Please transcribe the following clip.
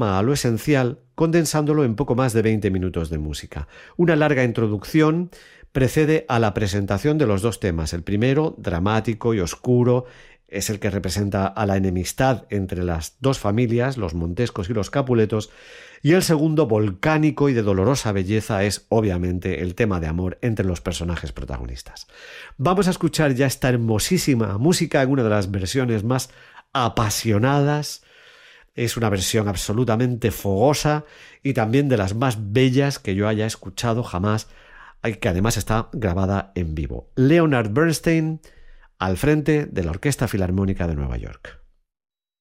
drama a lo esencial, condensándolo en poco más de 20 minutos de música. Una larga introducción precede a la presentación de los dos temas. El primero, dramático y oscuro, es el que representa a la enemistad entre las dos familias, los Montescos y los Capuletos, y el segundo, volcánico y de dolorosa belleza, es obviamente el tema de amor entre los personajes protagonistas. Vamos a escuchar ya esta hermosísima música en una de las versiones más apasionadas. Es una versión absolutamente fogosa y también de las más bellas que yo haya escuchado jamás, que además está grabada en vivo. Leonard Bernstein al frente de la Orquesta Filarmónica de Nueva York.